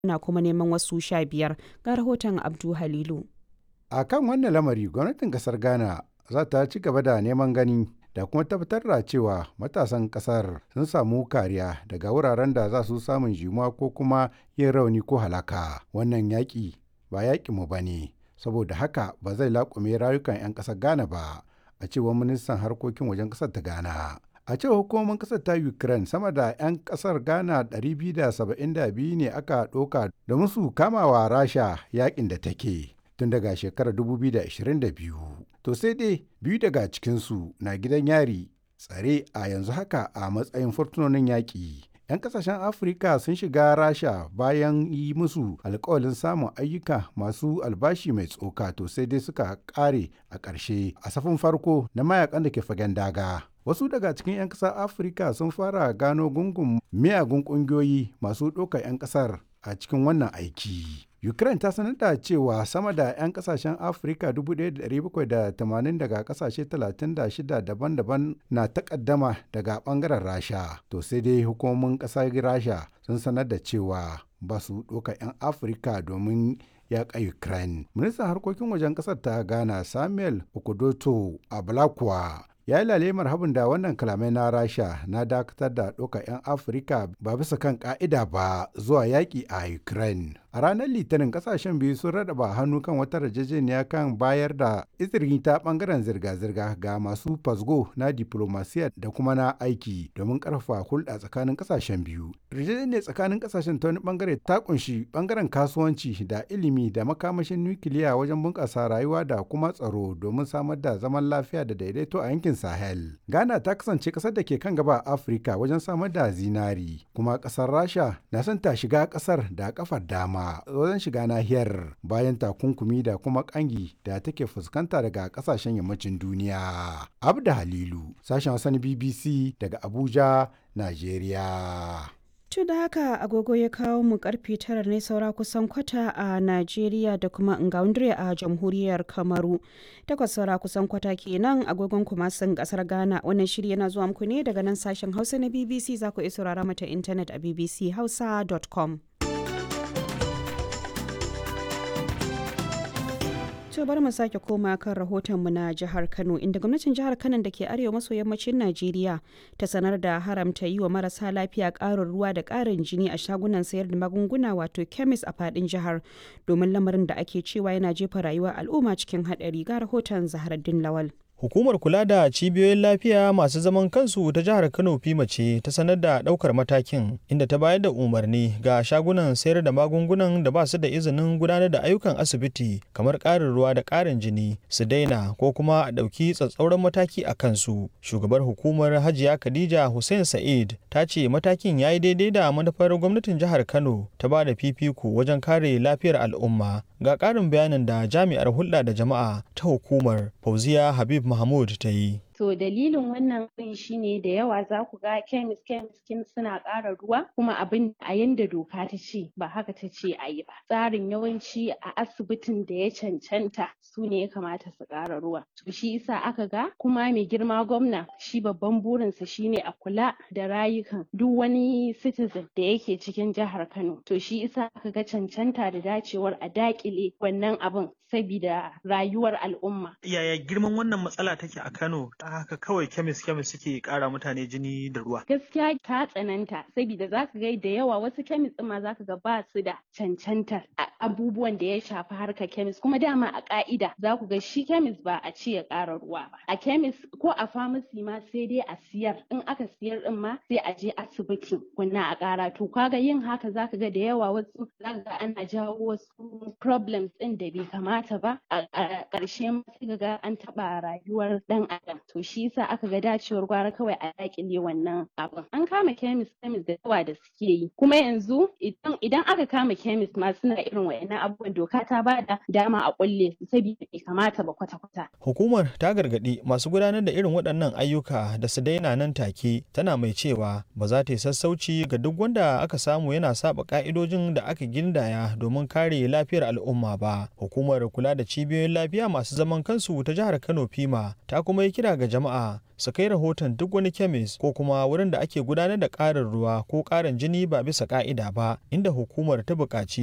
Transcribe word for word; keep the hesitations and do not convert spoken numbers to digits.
na kuma neman wasu sha biyar. Ga rahoton Abdu Halilu. A kan wannan lamari, gwamnatin kasar Ghana za ta ci gaba da neman gani da kuma tabbatar da cewa matasan kasar sun samu kariya daga wuraren da za su samun jimuwa ko kuma yin rauni ko halaka. Wannan yaƙi ba yaƙinmu ba ne, saboda haka ba zai laƙume rayukan 'yan ƙasar Ghana ba, a cewar ministan harkokin wajen ƙasar ta Ghana. A cewar hukumomin ƙasar ta Ukraine, sama da 'yan ƙasar Ghana ɗari biyu da saba'in da biyu ne aka ɗauka domin su kamawa Rasha yaƙin da take tun daga shekarar dubu biyu da ashirin da biyu. To sai dai biyu daga cikinsu na gidan yari tsare a yanzu haka a matsayin fursunonin yaƙi. 'Yan kasashen Afirka sun shiga Rasha bayan yi musu alkawalin samun ayyuka masu albashi mai tsoka, to sai dai suka ƙare a ƙarshe a safin farko na mayakan da ke fagen daga. Wasu daga cikin 'yan ƙasar Afirka sun fara gano gungun miyagun ƙungiyoyi masu ɗaukar 'yan ƙasar a cikin wannan aiki. Ukraine ta sanar da cewa sama da 'yan kasashen Afirka dubu ɗaya da ɗari bakwai da tamanin daga kasashe talatin da shida daban-daban na takaddama daga ɓangaren Rasha. To sai dai hukumomin ƙasar Rasha sun sanar da cewa ba su ɗauka 'yan Afirka domin yaƙa Ukraine. Ministan harkokin wajen ƙasar ta Ghana Samuel Okudoto Ablakwa ya yi lalemar habin da wannan kalamai na Rasha na dakatar da ɗaukar 'yan Afirka ba bisa kan ƙa'ida ba zuwa yaƙi a Ukraine. A ranar Litinin, kasashen biyu sun raɗaba hannu kan wata yarjejeniya kan bayar da izini ta ɓangaren zirga-zirga ga masu fasgo na diplomasiya da kuma na aiki domin ƙarfafa hulɗa tsakanin kasashen biyu. Yarjejeniyar tsakanin kasashen ta wani ɓangare ta ƙunshi ɓangaren kasuwanci da ilimi da makamashin nukiliya wajen bunƙasa rayuwa da kuma tsaro domin samar da zaman lafiya da daidaito a yankin Sahel. Ghana ta kasance ƙasar da ke kan gaba a Afirka wajen samar da zinari, kuma ƙasar Rasha na son ta shiga ƙasar da ƙafar dama wajen shiga nahiyar bayan takunkumi da kuma kangi da take fuskanta daga kasashen yammacin duniya. Abda Halilu, sashen Hausa na B B C daga Abuja, Najeriya. To da haka agogo ya kawo mu karfe tara ne saura kusan kwata a Najeriya da kuma Ngaundre a jamhuriyar Kamaru. Takwas saura kusan kwata kenan agogon kuma sun kasar Ghana. Wannan shiri yana zuwa muku ne daga nan sashen Hausa na B B C, za ku iya saurara mata intanet a b b c hausa dot com. To bari mu sake koma kan rahotonmu na jihar Kano, inda gwamnatin jihar Kano da ke arewa maso yammacin Najeriya ta sanar da haramta yi wa marasa lafiya ƙarin ruwa da ƙarin jini a shagunan sayar da magunguna wato chemist a faɗin jihar, domin lamarin da ake cewa yana jefa rayuwar al'umma cikin haɗari. Ga rahoton Zaharaddin Lawal. Hukumar kula da cibiyoyin lafiya masu zaman kansu ta jihar Kano Fima ce ta sanar da ɗaukar matakin, inda ta bayar da umarni ga shagunan sayar da magungunan da ba su da izinin gudanar da ayyukan asibiti kamar ƙarin ruwa da ƙarin jini su daina ko kuma a ɗauki tsatsauran mataki a kansu. Shugabar hukumar Hajiya Khadija Hussein Sa'id ta ce matakin ya yi daidai da manufar gwamnatin jihar Kano ta ba da fifiko wajen kare lafiyar al'umma. Ga ƙarin bayanin da jami'ar hulɗa da jama'a ta hukumar Fauziya Habib Mahmud ta yi. To dalilin wannan abin shine da yawa za ku ga kemis kemis suna ƙara ruwa, kuma abin a yanda doka ta ce ba haka ta ce a yi ba. Tsarin yawanci a asibitin da ya cancanta su ne ya kamata su ƙara ruwa. To shi isa aka ga kuma mai girma gwamna shi babban burinsa shine a kula da rayukan duk wani citizen da yake cikin jihar Kano. To shi isa aka ga cancanta da dacewar a daƙile wannan abin sabida rayuwar al'umma. Yaya girman wannan matsala take a Kano? Haka kawai kemis kemis suke kara mutane jini da ruwa. Gaskiya ta tsananta saboda za ka ga da yawa wasu kemis ma za ka ga ba su da cancantar abubuwan da ya shafi harkar kemis, kuma dama a ka'ida za ku ga shi kemis ba a ce ya kara ruwa ba. A kemis ko a famasi ma sai dai a siyar, in aka siyar din ma sai a je asibiti kunna a kara. To kaga yin haka za ka ga da yawa wasu za ka ga ana jawo wasu problems din da bai kamata ba, a ƙarshe ma sai ga an taɓa rayuwar ɗan adam. To shi yasa aka ga dacewar gwara kawai a dakile wannan abin. An kama kemis kemis da yawa da suke yi, kuma yanzu idan idan aka kama kemis ma suna irin wayannan abubuwan, doka ta bada dama a kulle su saboda bai kamata ba kwata-kwata. Hukumar ta gargadi masu gudanar da irin waɗannan ayyuka da su daina nan take, tana mai cewa ba za ta yi sassauci ga duk wanda aka samu yana saba ka'idojin da aka gindaya domin kare lafiyar al'umma ba. Hukumar kula da cibiyoyin lafiya masu zaman kansu ta jihar Kano Fima ta kuma yi kira ga jama'a su kai rahoton duk wani kemis ko kuma wurin da ake gudanar da ƙarin ruwa ko ƙarin jini ba bisa ƙa'ida ba, inda hukumar ta buƙaci